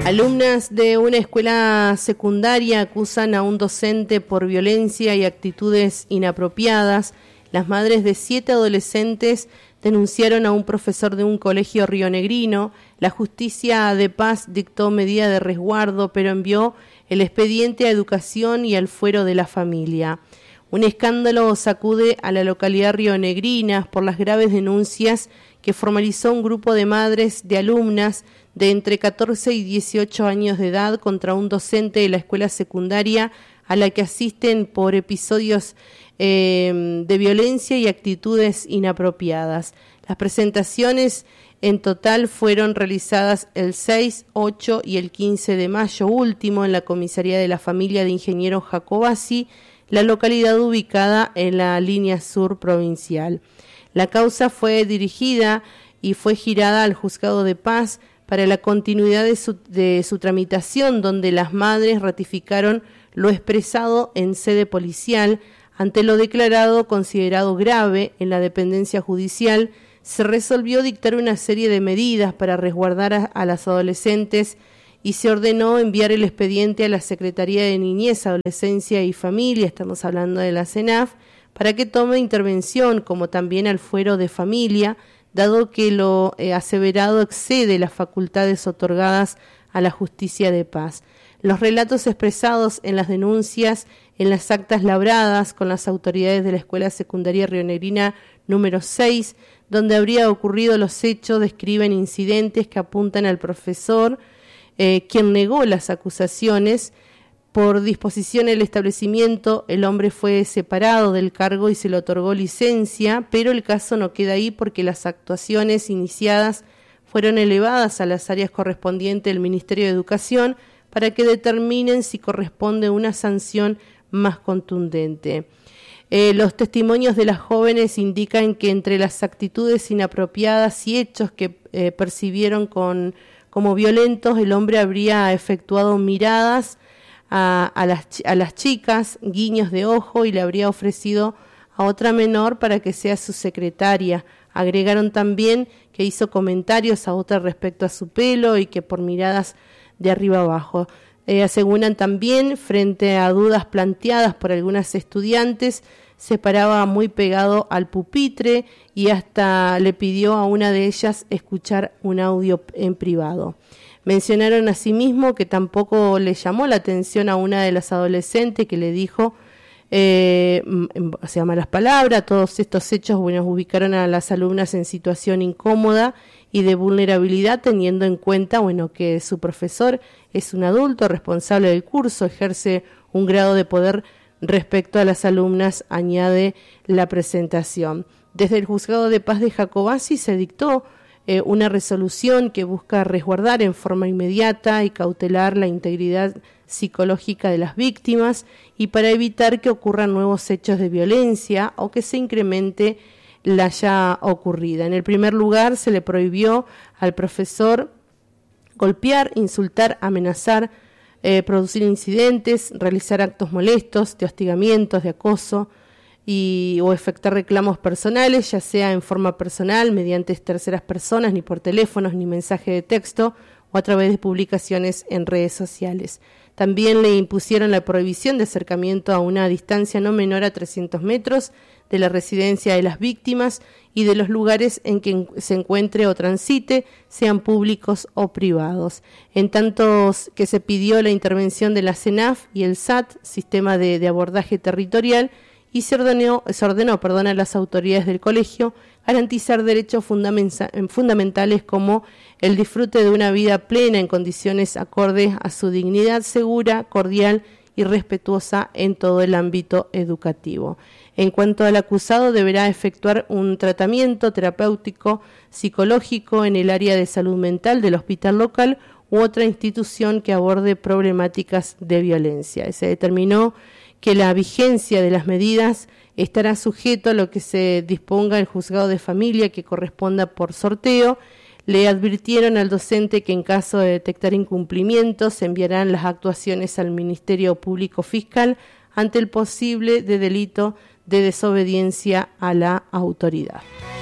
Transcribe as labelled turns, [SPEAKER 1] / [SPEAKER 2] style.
[SPEAKER 1] Alumnas de una escuela secundaria acusan a un docente por violencia y actitudes inapropiadas. Las madres de 7 adolescentes denunciaron a un profesor de un colegio rionegrino. La Justicia de Paz dictó medida de resguardo, pero envió el expediente a Educación y al fuero de la familia. Un escándalo sacude a la localidad rionegrina por las graves denuncias que formalizó un grupo de madres de alumnas de entre 14 y 18 años de edad contra un docente de la escuela secundaria a la que asisten por episodios de violencia y actitudes inapropiadas. Las presentaciones en total fueron realizadas el 6, 8 y el 15 de mayo último en la comisaría de la familia de Ingeniero Jacobasi, la localidad ubicada en la línea sur provincial. La causa fue dirigida y fue girada al Juzgado de Paz para la continuidad de su tramitación, donde las madres ratificaron lo expresado en sede policial. Ante lo declarado considerado grave en la dependencia judicial, se resolvió dictar una serie de medidas para resguardar a las adolescentes y se ordenó enviar el expediente a la Secretaría de Niñez, Adolescencia y Familia, estamos hablando de la CENAF, para que tome intervención, como también al fuero de familia, dado que lo aseverado excede las facultades otorgadas a la Justicia de Paz. Los relatos expresados en las denuncias, en las actas labradas con las autoridades de la Escuela Secundaria Rionegrina número 6, donde habría ocurrido los hechos, describen incidentes que apuntan al profesor, quien negó las acusaciones. Por disposición del establecimiento, el hombre fue separado del cargo y se le otorgó licencia, pero el caso no queda ahí porque las actuaciones iniciadas fueron elevadas a las áreas correspondientes del Ministerio de Educación para que determinen si corresponde una sanción más contundente. Los testimonios de las jóvenes indican que entre las actitudes inapropiadas y hechos que percibieron como violentos, el hombre habría efectuado miradas a las chicas, guiños de ojo, y le habría ofrecido a otra menor para que sea su secretaria. Agregaron también que hizo comentarios a otra respecto a su pelo y que por miradas de arriba abajo. Aseguran también, frente a dudas planteadas por algunas estudiantes, se paraba muy pegado al pupitre y hasta le pidió a una de ellas escuchar un audio en privado. Mencionaron asimismo que tampoco le llamó la atención a una de las adolescentes que le dijo, malas palabras. Todos estos hechos ubicaron a las alumnas en situación incómoda y de vulnerabilidad, teniendo en cuenta que su profesor es un adulto responsable del curso, ejerce un grado de poder respecto a las alumnas, añade la presentación. Desde el Juzgado de Paz de Jacobasi se dictó una resolución que busca resguardar en forma inmediata y cautelar la integridad psicológica de las víctimas y para evitar que ocurran nuevos hechos de violencia o que se incremente la ya ocurrida. En el primer lugar, se le prohibió al profesor golpear, insultar, amenazar, producir incidentes, realizar actos molestos, de hostigamientos, de acoso, o efectuar reclamos personales, ya sea en forma personal, mediante terceras personas, ni por teléfonos, ni mensaje de texto, o a través de publicaciones en redes sociales. También le impusieron la prohibición de acercamiento a una distancia no menor a 300 metros de la residencia de las víctimas y de los lugares en que se encuentre o transite, sean públicos o privados. En tanto que se pidió la intervención de la CENAF y el SAT, Sistema de Abordaje Territorial, y se ordenó a las autoridades del colegio garantizar derechos fundamentales como el disfrute de una vida plena en condiciones acordes a su dignidad, segura, cordial y respetuosa en todo el ámbito educativo. En cuanto al acusado, deberá efectuar un tratamiento terapéutico psicológico en el área de salud mental del hospital local u otra institución que aborde problemáticas de violencia. Se determinó que la vigencia de las medidas estará sujeto a lo que se disponga el juzgado de familia que corresponda por sorteo. Le advirtieron al docente que en caso de detectar incumplimientos se enviarán las actuaciones al Ministerio Público Fiscal ante el posible delito de desobediencia a la autoridad.